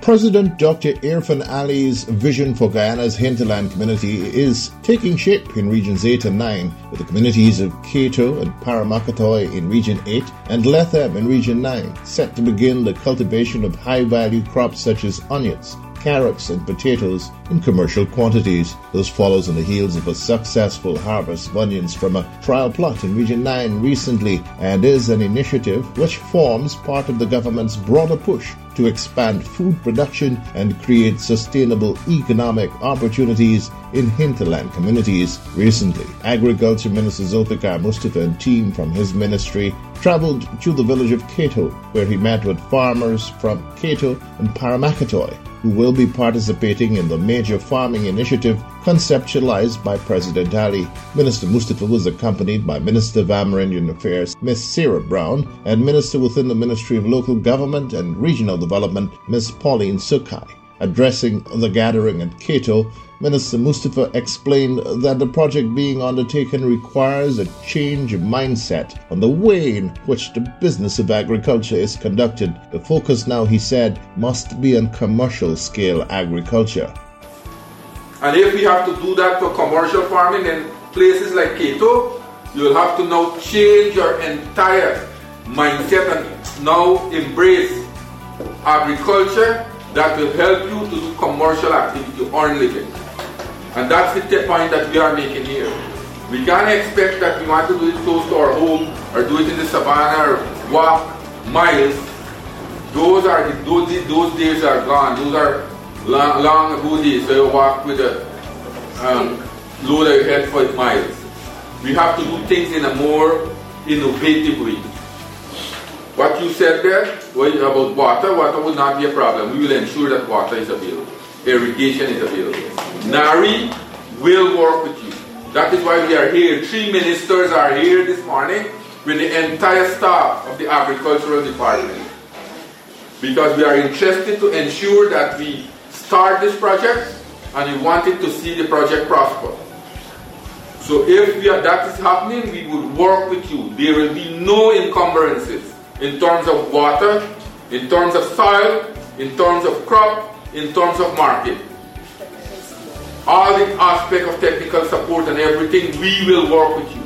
President Dr. Irfan Ali's vision for Guyana's hinterland community is taking shape in Regions 8 and 9, with the communities of Cato and Paramakatoy in Region 8 and Lethem in Region 9 set to begin the cultivation of high-value crops such as onions, carrots and potatoes in commercial quantities. This follows on the heels of a successful harvest of onions from a trial plot in Region 9 recently, and is an initiative which forms part of the government's broader push to expand food production and create sustainable economic opportunities in hinterland communities. Recently, Agriculture Minister Zulfikar Mustafa and team from his ministry traveled to the village of Cato, where he met with farmers from Cato and Paramakatoy, who will be participating in the major farming initiative conceptualized by President Ali. Minister Mustafa was accompanied by Minister of Amerindian Affairs, Ms. Sarah Brown, and Minister within the Ministry of Local Government and Regional Development, Ms. Pauline Sukai. Addressing the gathering at Cato, Minister Mustafa explained that the project being undertaken requires a change of mindset on the way in which the business of agriculture is conducted. The focus now, he said, must be on commercial scale agriculture. And if we have to do that for commercial farming in places like Cato, you'll have to now change your entire mindset and now embrace agriculture that will help you to do commercial activity to earn living. And that's the point that we are making here. We can't expect that we want to do it close to our home or do it in the savannah or walk miles. Those days are gone. Those are long ago days. So you walk with a load of your head for miles. We have to do things in a more innovative way. What you said there about water would not be a problem. We will ensure that water is available. Irrigation is available. NARI will work with you. That is why we are here. 3 ministers are here this morning with the entire staff of the Agricultural Department. Because we are interested to ensure that we start this project and we wanted to see the project prosper. So if that is happening, we would work with you. There will be no encumbrances in terms of water, in terms of soil, in terms of crop, in terms of market. All the aspect of technical support and everything, we will work with you.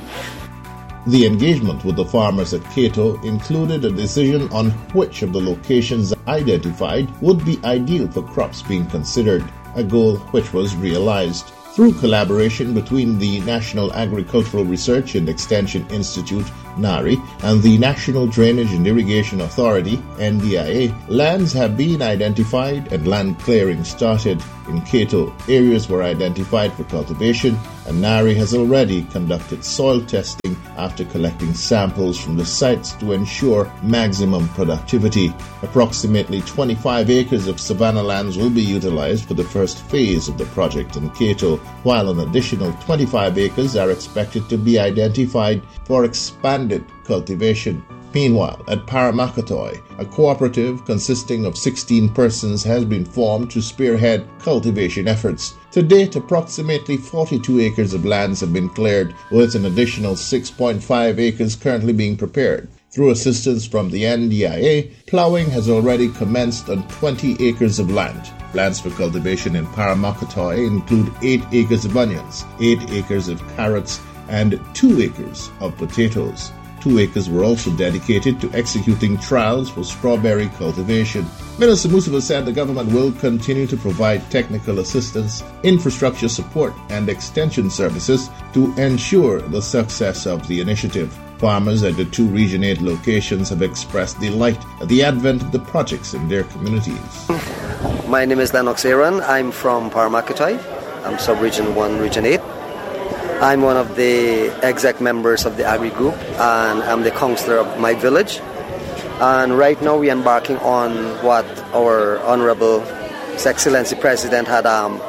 The engagement with the farmers at Cato included a decision on which of the locations identified would be ideal for crops being considered, a goal which was realized. Through collaboration between the National Agricultural Research and Extension Institute, NARI, and the National Drainage and Irrigation Authority, NDIA, lands have been identified and land clearing started. In Cato, areas were identified for cultivation, and NARI has already conducted soil testing after collecting samples from the sites to ensure maximum productivity. Approximately 25 acres of savanna lands will be utilized for the first phase of the project in Cato, while an additional 25 acres are expected to be identified for expanded cultivation. Meanwhile, at Paramakatoy, a cooperative consisting of 16 persons has been formed to spearhead cultivation efforts. To date, approximately 42 acres of lands have been cleared, with an additional 6.5 acres currently being prepared. Through assistance from the NDIA, ploughing has already commenced on 20 acres of land. Plans for cultivation in Paramakatoy include 8 acres of onions, 8 acres of carrots, and 2 acres of potatoes. 2 acres were also dedicated to executing trials for strawberry cultivation. Minister Mustafa said the government will continue to provide technical assistance, infrastructure support, and extension services to ensure the success of the initiative. Farmers at the 2 Region 8 locations have expressed delight at the advent of the projects in their communities. My name is Lennox Aaron. I'm from Paramakatoy. I'm Sub-Region 1, Region 8. I'm one of the exec members of the Agri Group, and I'm the councillor of my village. And right now we're embarking on what our Honorable His Excellency President had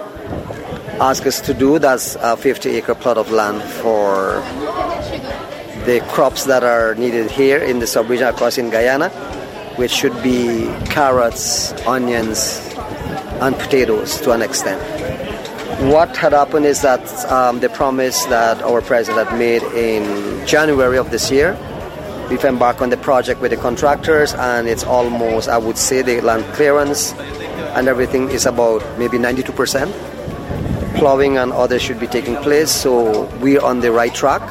asked us to do. That's a 50-acre plot of land for the crops that are needed here in the sub-region across in Guyana, which should be carrots, onions, and potatoes to an extent. What had happened is that the promise that our president had made in January of this year, we've embarked on the project with the contractors, and it's almost, I would say, the land clearance and everything is about maybe 92%. Plowing and others should be taking place, so we're on the right track.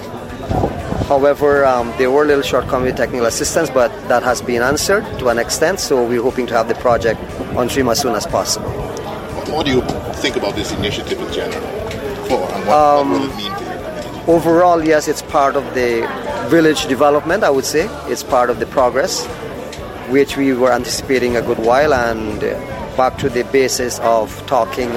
However, there were little shortcomings with technical assistance, but that has been answered to an extent, so we're hoping to have the project on stream as soon as possible. What do you think about this initiative in general? And what will it mean to your community? Overall, yes, it's part of the village development, I would say. It's part of the progress, which we were anticipating a good while, and back to the basis of talking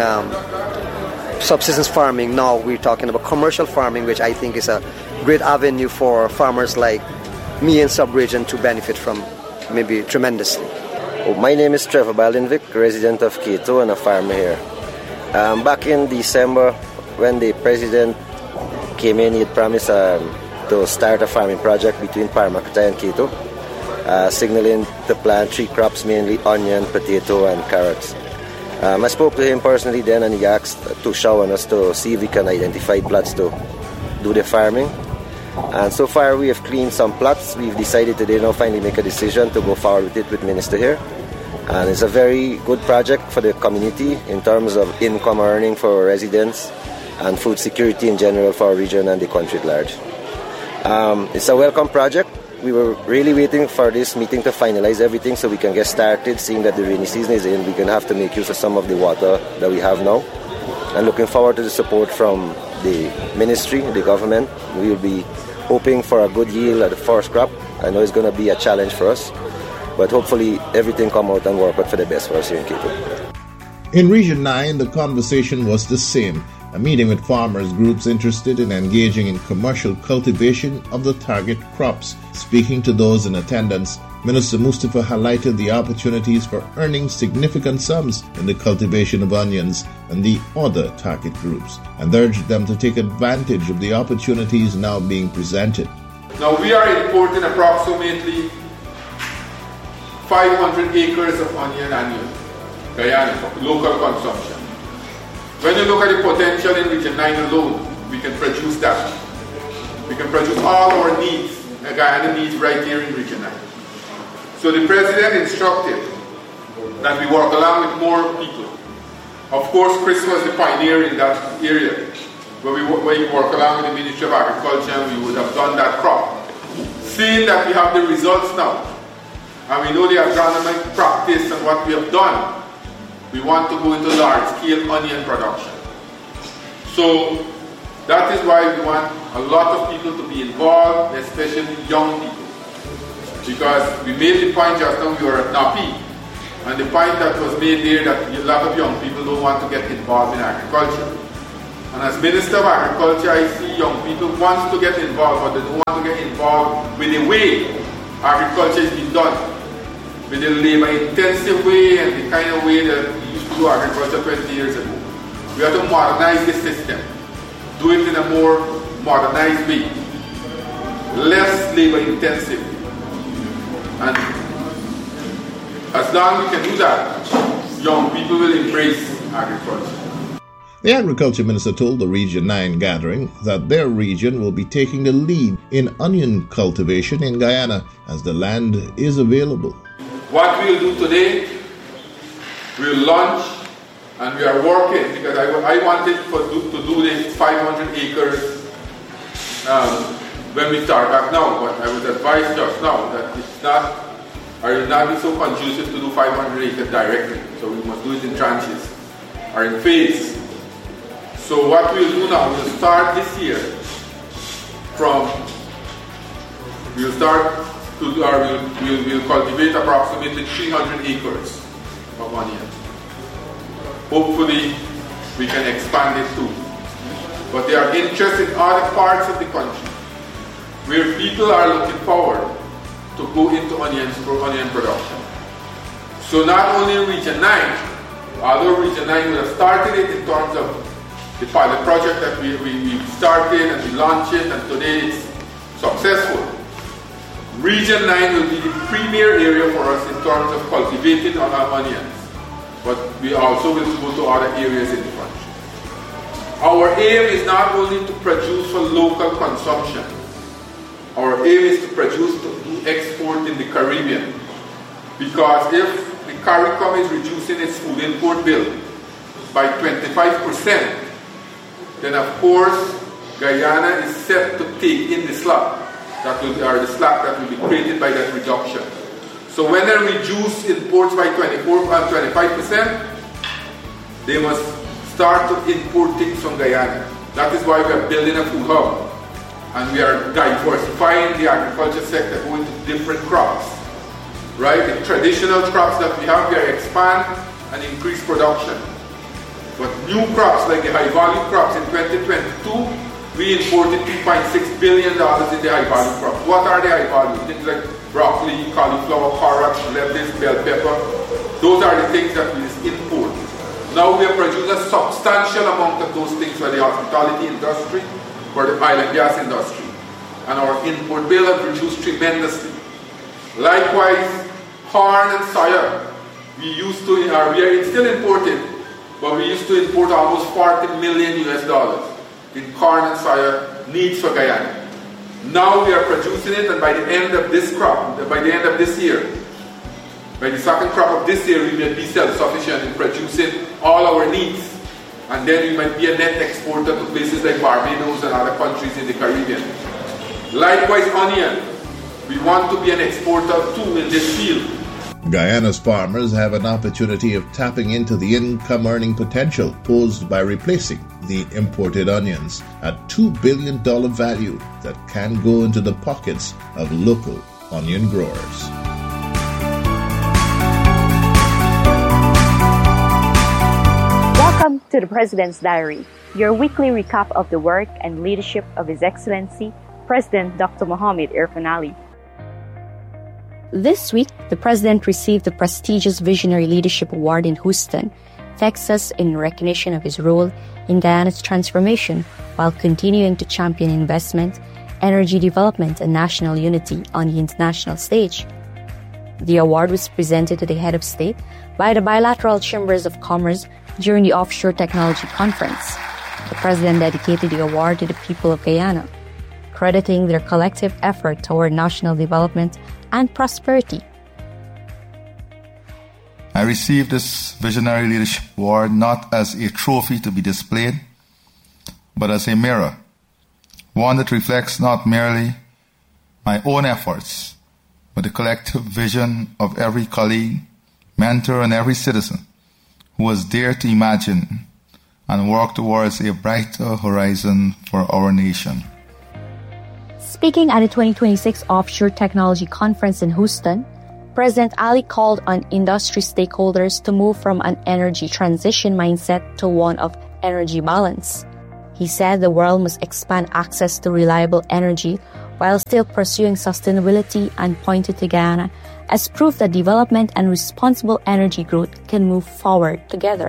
subsistence farming. Now we're talking about commercial farming, which I think is a great avenue for farmers like me in sub-region to benefit from maybe tremendously. My name is Trevor Baldenvik, resident of Cato and a farmer here. Back in December, when the president came in, he had promised to start a farming project between Parramatta and Cato, signaling to plant 3 crops, mainly onion, potato and carrots. I spoke to him personally then, and he asked to show on us to see if we can identify plots to do the farming. And so far we have cleaned some plots. We've decided today now finally make a decision to go forward with it with Minister here. And it's a very good project for the community in terms of income earning for residents and food security in general for our region and the country at large. It's a welcome project. We were really waiting for this meeting to finalize everything so we can get started, seeing that the rainy season is in. We're going to have to make use of some of the water that we have now. And looking forward to the support from the ministry, the government. We will be hoping for a good yield at the first crop. I know it's going to be a challenge for us, but hopefully everything come out and work out for the best for us here in Cato. In Region 9, the conversation was the same. A meeting with farmers groups interested in engaging in commercial cultivation of the target crops. Speaking to those in attendance, Minister Mustafa highlighted the opportunities for earning significant sums in the cultivation of onions and the other target groups, and urged them to take advantage of the opportunities now being presented. Now we are importing approximately 500 acres of onion annually, Guyana, for local consumption. When you look at the potential in Region 9 alone, we can produce that. We can produce all our needs, Guyana needs right here in Region 9. So the President instructed that we work along with more people. Of course, Chris was the pioneer in that area, where we work along with the Ministry of Agriculture, and we would have done that crop. Seeing that we have the results now, and we know the agronomic practice and what we have done, we want to go into large-scale onion production. So that is why we want a lot of people to be involved, especially young people. Because we made the point just now, we were at NAPI, and the point that was made there that a lot of young people don't want to get involved in agriculture. And as Minister of Agriculture, I see young people want to get involved, but they don't want to get involved with the way agriculture is being done, with the labor-intensive way and the kind of way that we used to do agriculture 20 years ago. We have to modernize the system, do it in a more modernized way, less labor-intensive. And as long as we can do that, young people will embrace agriculture. The Agriculture Minister told the Region 9 gathering that their region will be taking the lead in onion cultivation in Guyana as the land is available. What we'll do today, we'll launch, and we are working, because I wanted to do this 500 acres when we start back now, but I was advised just now that it will not be so conducive to do 500 acres directly, so we must do it in tranches or in phase. So what we'll do now, we'll start this year we'll cultivate approximately 300 acres of onion. Hopefully we can expand it too. But there are interests in other parts of the country where people are looking forward to go into onions for onion production. So not only in Region 9, although Region 9 will have started it in terms of the pilot project that we started and we launched it, and today it's successful. Region 9 will be the premier area for us in terms of cultivating on our onions, but we also will go to other areas in the country. Our aim is not only to produce for local consumption. Our aim is to produce to export in the Caribbean, because if the CARICOM is reducing its food import bill by 25%, then of course Guyana is set to take in the slack that will be created by that reduction. So when they reduce imports by 25%, they must start to import things from Guyana. That is why we are building a food hub, and we are diversifying the agriculture sector, going to different crops. Right? The traditional crops that we have, we are expand and increase production. But new crops like the high value crops in 2022, we imported $2.6 billion in the high value crops. What are the high value? Things like broccoli, cauliflower, carrots, lettuce, bell pepper. Those are the things that we import. Now we are producing a substantial amount of those things for the hospitality industry, for the oil and gas industry. And our import bill has reduced tremendously. Likewise, corn and soya, we are still importing, but we used to import almost $40 million in corn and soya needs for Guyana. Now we are producing it, and by the end of this year, by the second crop of this year, we will be self-sufficient in producing all our needs. And then we might be a net exporter to places like Barbados and other countries in the Caribbean. Likewise, onion. We want to be an exporter too in this field. Guyana's farmers have an opportunity of tapping into the income-earning potential posed by replacing the imported onions at $2 billion value that can go into the pockets of local onion growers. Welcome to the President's Diary, your weekly recap of the work and leadership of His Excellency, President Dr. Mohamed Irfaan Ali. This week, the President received the prestigious Visionary Leadership Award in Houston, Texas, in recognition of his role in Guyana's transformation while continuing to champion investment, energy development, and national unity on the international stage. The award was presented to the head of state by the bilateral chambers of commerce during the Offshore Technology Conference. The President dedicated the award to the people of Guyana, crediting their collective effort toward national development and prosperity. I received this Visionary Leadership Award not as a trophy to be displayed, but as a mirror, one that reflects not merely my own efforts, but the collective vision of every colleague, mentor, and every citizen who was dared to imagine and work towards a brighter horizon for our nation. Speaking at the 2026 Offshore Technology Conference in Houston, President Ali called on industry stakeholders to move from an energy transition mindset to one of energy balance. He said the world must expand access to reliable energy while still pursuing sustainability, and pointed to Guyana as proof that development and responsible energy growth can move forward together.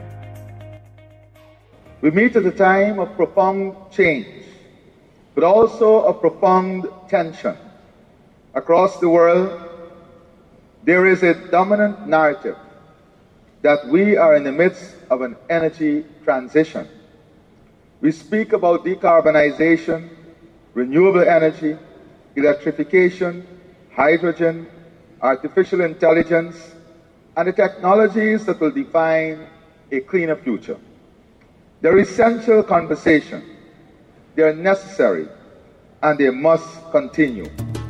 We meet at a time of profound change, but also of profound tension. Across the world, there is a dominant narrative that we are in the midst of an energy transition. We speak about decarbonization, renewable energy, electrification, hydrogen, artificial intelligence, and the technologies that will define a cleaner future. They're essential conversation. They are necessary, and they must continue.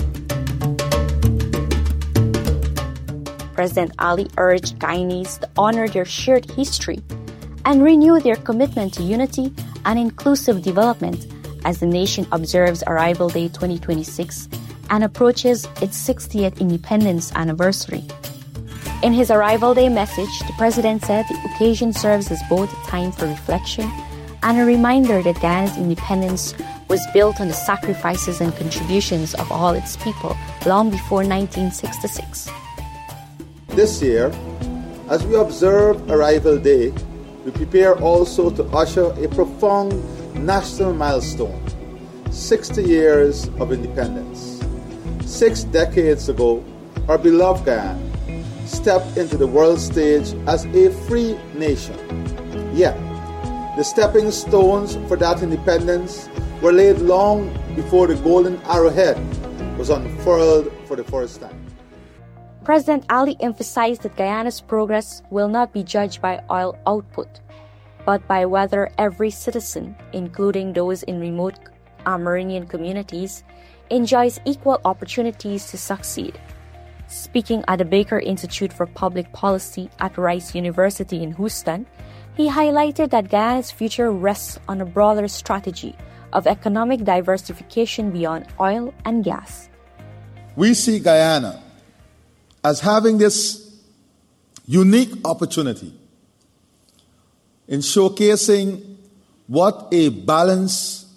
President Ali urged Guyanese to honor their shared history and renew their commitment to unity and inclusive development as the nation observes Arrival Day 2026 and approaches its 60th independence anniversary. In his Arrival Day message, the President said the occasion serves as both a time for reflection and a reminder that Guyana's independence was built on the sacrifices and contributions of all its people long before 1966. This year, as we observe Arrival Day, we prepare also to usher a profound national milestone, 60 years of independence. 6 decades ago, our beloved Guyana stepped into the world stage as a free nation. Yet, the stepping stones for that independence were laid long before the golden arrowhead was unfurled for the first time. President Ali emphasized that Guyana's progress will not be judged by oil output, but by whether every citizen, including those in remote Amerindian communities, enjoys equal opportunities to succeed. Speaking at the Baker Institute for Public Policy at Rice University in Houston, he highlighted that Guyana's future rests on a broader strategy of economic diversification beyond oil and gas. We see Guyana as having this unique opportunity in showcasing what a balanced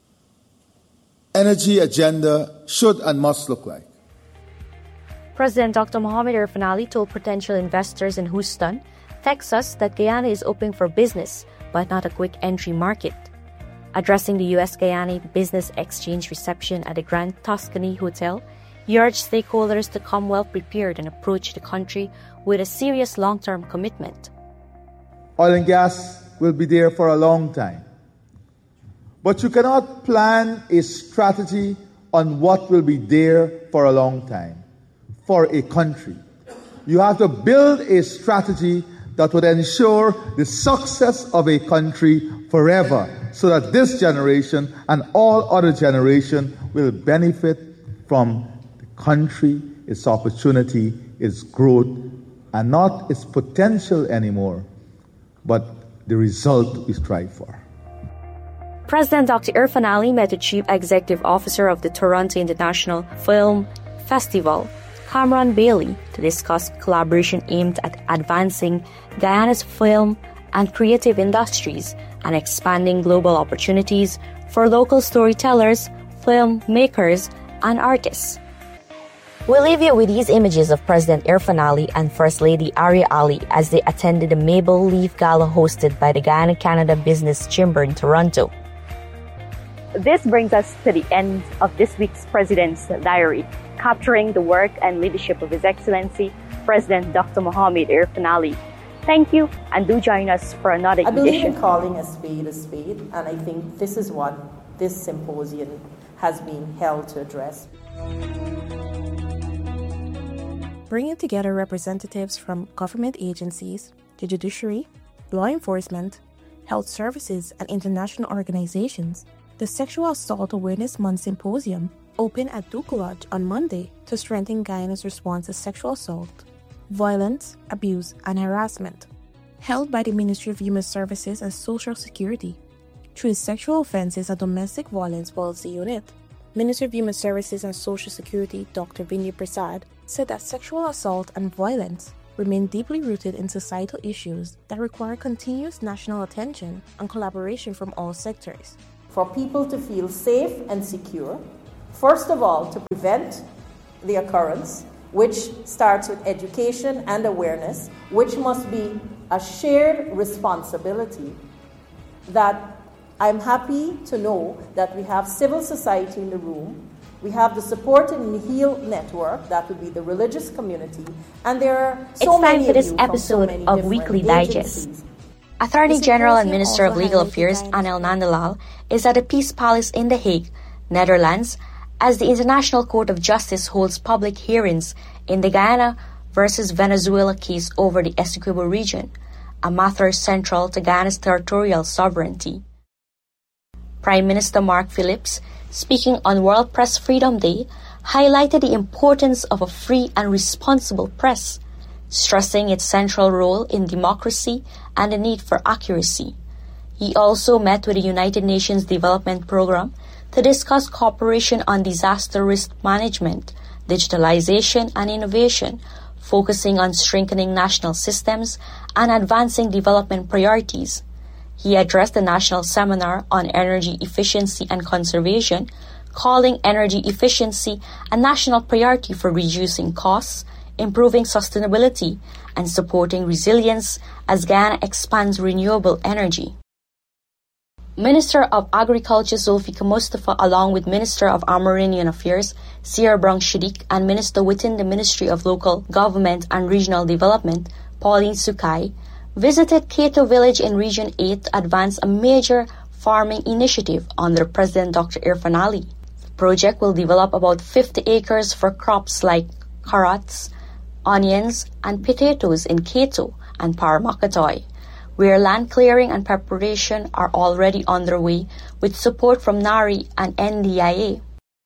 energy agenda should and must look like. President Dr. Mohamed Irfaan Ali told potential investors in Houston, Texas, that Guyana is open for business, but not a quick entry market. Addressing the U.S.-Guyana Business Exchange reception at the Grand Tuscany Hotel, he urged stakeholders to come well prepared and approach the country with a serious long-term commitment. Oil and gas will be there for a long time. But you cannot plan a strategy on what will be there for a long time for a country. You have to build a strategy that would ensure the success of a country forever, so that this generation and all other generations will benefit from the country, its opportunity, its growth, and not its potential anymore, but the result we strive for. President Dr. Irfaan Ali met the Chief Executive Officer of the Toronto International Film Festival, Cameron Bailey, to discuss collaboration aimed at advancing Guyana's film and creative industries and expanding global opportunities for local storytellers, filmmakers, and artists. We leave you with these images of President Irfaan Ali and First Lady Arya Ali as they attended the Maple Leaf Gala hosted by the Guyana-Canada Business Chamber in Toronto. This brings us to the end of this week's President's Diary, capturing the work and leadership of His Excellency, President Dr. Mohamed Irfaan Ali. Thank you, and do join us for another edition. I believe in calling a spade, and I think this is what this symposium has been held to address. Bringing together representatives from government agencies, the judiciary, law enforcement, health services, and international organizations, the Sexual Assault Awareness Month Symposium opened at Duke Lodge on Monday to strengthen Guyana's response to sexual assault, violence, abuse, and harassment. Held by the Ministry of Human Services and Social Security through the Sexual Offenses and Domestic Violence Policy Unit, Minister of Human Services and Social Security Dr. Vinay Prasad said that sexual assault and violence remain deeply rooted in societal issues that require continuous national attention and collaboration from all sectors. For people to feel safe and secure, first of all, to prevent the occurrence, which starts with education and awareness, which must be a shared responsibility, that I'm happy to know that we have civil society in the room, we have the Support and Heal Network, that would be the religious community, and there are so many of you from so many different agencies. It's time for this episode of Weekly Digest. Attorney General and Minister of Legal Affairs Anel Nandalal is at the Peace Palace in The Hague, Netherlands, as the International Court of Justice holds public hearings in the Guyana versus Venezuela case over the Essequibo region, a matter central to Guyana's territorial sovereignty. Prime Minister Mark Phillips, speaking on World Press Freedom Day, highlighted the importance of a free and responsible press, stressing its central role in democracy and the need for accuracy. He also met with the United Nations Development Programme to discuss cooperation on disaster risk management, digitalization, and innovation, focusing on strengthening national systems and advancing development priorities. He addressed the National Seminar on Energy Efficiency and Conservation, calling energy efficiency a national priority for reducing costs, improving sustainability, and supporting resilience as Guyana expands renewable energy. Minister of Agriculture Zulfikar Mustafa, along with Minister of Amerindian Affairs Sierra Brong Shidik and Minister within the Ministry of Local Government and Regional Development Pauline Sukai, visited Keto Village in Region 8 to advance a major farming initiative under President Dr. Irfaan Ali. The project will develop about 50 acres for crops like carrots, onions, and potatoes in Cato and Paramakatoy, where land clearing and preparation are already underway with support from NARI and NDIA.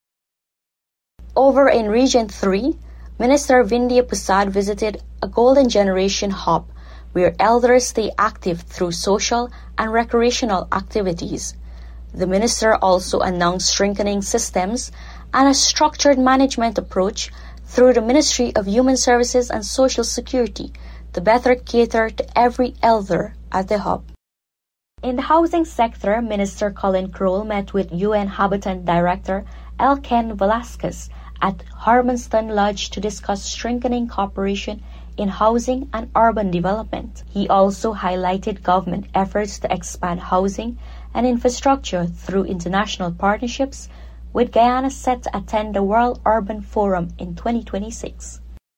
Over in Region 3, Minister Vindhya Prasad visited a Golden Generation hub where elders stay active through social and recreational activities. The minister also announced strengthening systems and a structured management approach through the Ministry of Human Services and Social Security to better cater to every elder at the hub. In the housing sector, Minister Colin Crowell met with UN Habitat Director Elken Velasquez at Harmonston Lodge to discuss strengthening cooperation in housing and urban development. He also highlighted government efforts to expand housing and infrastructure through international partnerships, with Guyana set to attend the World Urban Forum in 2026.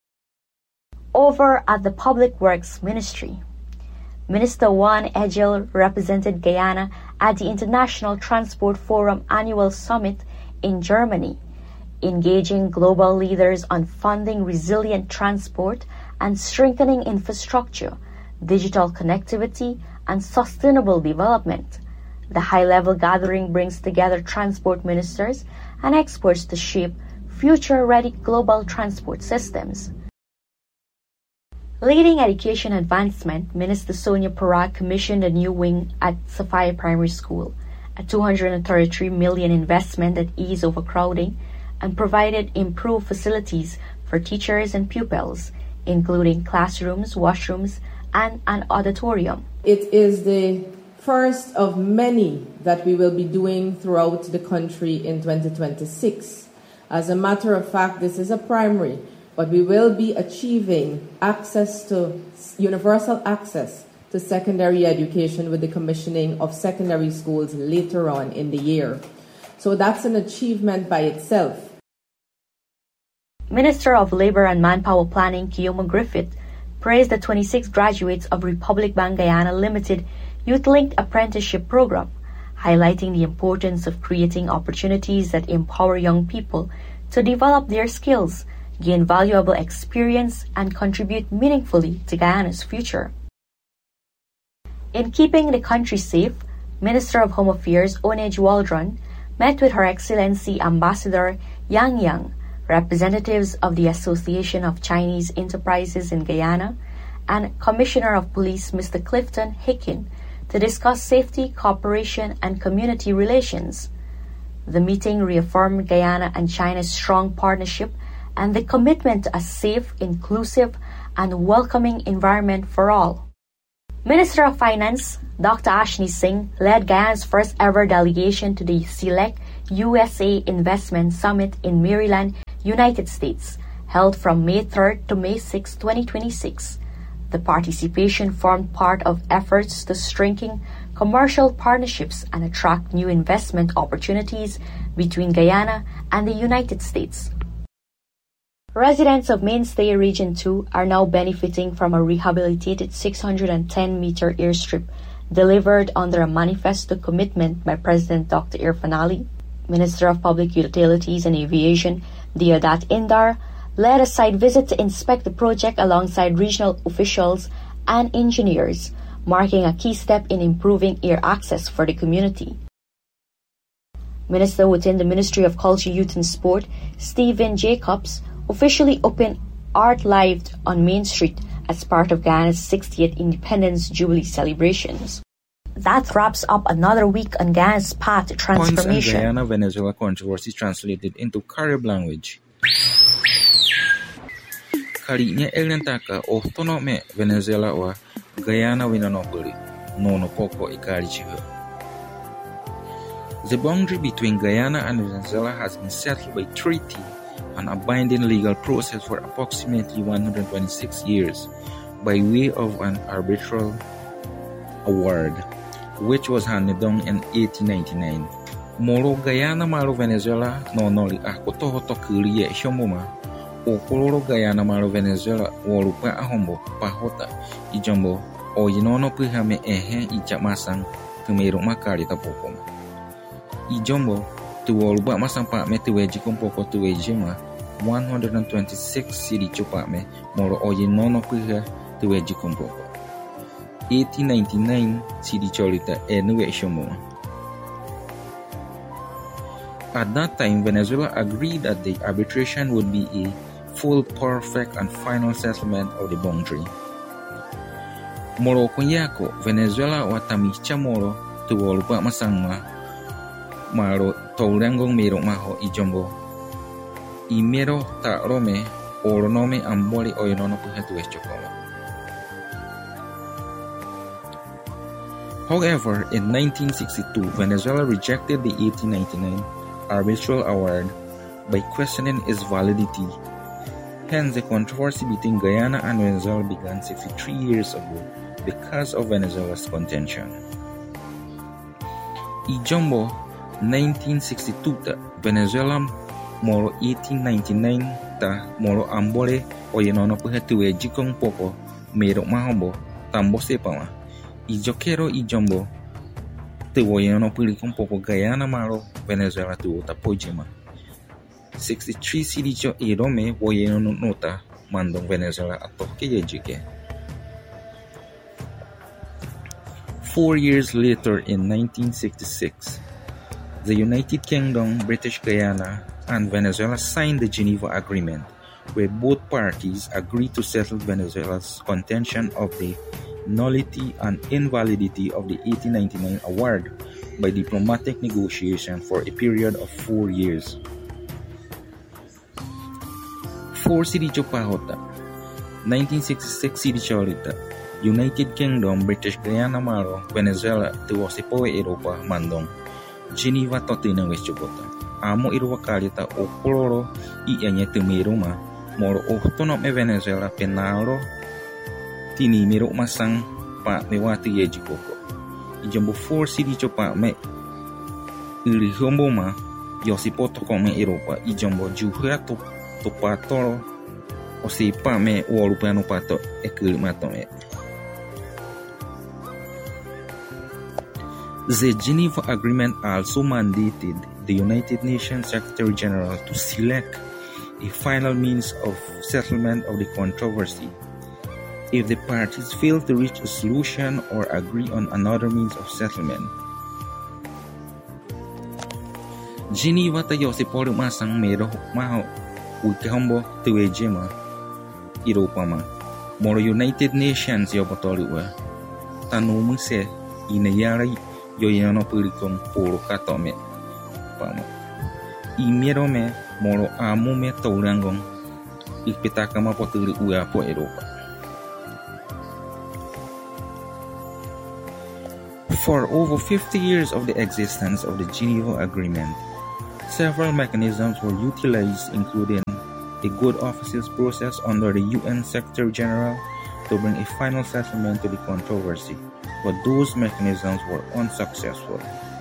Over at the Public Works Ministry, Minister Juan Egil represented Guyana at the International Transport Forum Annual Summit in Germany, engaging global leaders on funding resilient transport and strengthening infrastructure, digital connectivity, and sustainable development. The high-level gathering brings together transport ministers and experts to shape future-ready global transport systems. Leading education advancement, Minister Sonia Parag commissioned a new wing at Sophia Primary School, a $233 million investment that eased overcrowding and provided improved facilities for teachers and pupils, including classrooms, washrooms, and an auditorium. It is the first of many that we will be doing throughout the country in 2026. As a matter of fact, this is a primary, but we will be achieving universal access to secondary education with the commissioning of secondary schools later on in the year. So that's an achievement by itself. Minister of Labor and Manpower Planning, Kiyomo Griffith, praised the 26 graduates of Republic Bank Guyana Limited Youth-Linked Apprenticeship Program, highlighting the importance of creating opportunities that empower young people to develop their skills, gain valuable experience, and contribute meaningfully to Guyana's future. In keeping the country safe, Minister of Home Affairs Onej Waldron met with Her Excellency Ambassador Yang Yang, representatives of the Association of Chinese Enterprises in Guyana, and Commissioner of Police Mr. Clifton Hicken to discuss safety, cooperation, and community relations. The meeting reaffirmed Guyana and China's strong partnership and the commitment to a safe, inclusive, and welcoming environment for all. Minister of Finance Dr. Ashni Singh led Guyana's first ever delegation to the Select USA Investment Summit in Maryland, United States, held from May 3rd to May 6, 2026. The participation formed part of efforts to strengthen commercial partnerships and attract new investment opportunities between Guyana and the United States. Residents of Mainstay Region 2 are now benefiting from a rehabilitated 610-meter airstrip delivered under a manifesto commitment by President Dr. Irfan Ali. Minister of Public Utilities and Aviation, Deodat Indar, led a site visit to inspect the project alongside regional officials and engineers, marking a key step in improving air access for the community. Minister within the Ministry of Culture, Youth and Sport, Stephen Jacobs, officially opened Art Live on Main Street as part of Guyana's 60th Independence Jubilee celebrations. That wraps up another week on Guyana's path to transformation. Points on Guyana-Venezuela controversy translated into Carib language. Kalinya elentaka autonome Venezuela wa Guyana winanopoli nono poko ikari chiho. The boundary between Guyana and Venezuela has been settled by treaty and a binding legal process for approximately 126 years by way of an arbitral award, which was handed down in 1899. Molo Guyana malo Venezuela no noli akotoho tokuri ye shomoma o koloro Guyana malo Venezuela wolupa ahombo pahota ijombo o yinono pihame ehe ichamasang tumero makari tapokoma ijombo tu wolupa masang pa metuweji kompoko tuwejima 126 sidi chupame moro oye nono piha tuweji kompoko. 1899 sidi cholita enuwe shomo. At that time, Venezuela agreed that the arbitration would be a full, perfect, and final settlement of the boundary. Moro kunyako Venezuela watamicha moro tuwolupa masangma maro taurangong mero maho ijombo imero ta rome oronome amboli oinono puhetu eschokolo. However, in 1962, Venezuela rejected the 1899 arbitral award by questioning its validity. Hence, the controversy between Guyana and Venezuela began 63 years ago because of Venezuela's contention. Ijombo 1962 ta Venezuela moro 1899 ta moro ambole oyenono puhetuwe jikong poko mero mahombo tambo sepama. Ijokero ijombo te woyeno pulikong poko Guyana maro Venezuela tuwo tapojima. 63 sidicho irome woyeno nota mandong Venezuela atoke yejike. 4 years later in 1966, the United Kingdom, British Guyana, and Venezuela signed the Geneva Agreement, where both parties agreed to settle Venezuela's contention of the nullity and invalidity of the 1899 award by diplomatic negotiation for a period of 4 years. 4 Sidicho Pahota 1966 Sidicho Alita United Kingdom, British Guyana Maro, Venezuela tuwo sipowe Europa mandong Geneva totina westchokota amo irwa kalita o koloro I anya tumiruma moro otono me Venezuela penalo tini miro masang pa mewati yejikoko ijambo 4 Sidicho pa me iri hombo ma yosipoto kome Europa ijambo juhea to patoro o si pa me uolupano pato ekilimato me. The Geneva Agreement also mandated the United Nations Secretary General to select a final means of settlement of the controversy. If the parties fail to reach a solution or agree on another means of settlement, Geneva tayo si polo masang mero maho ukahombo tuwejema Europa ma moro United Nations yobotoliwa tanumu se inayari yoyano pulikong polo katome pamo imero me moro amu me taurangong ipitaka mapotuli ua po Europa. For over 50 years of the existence of the Geneva Agreement, several mechanisms were utilized, including a good offices process under the UN Secretary General to bring a final settlement to the controversy, but those mechanisms were unsuccessful.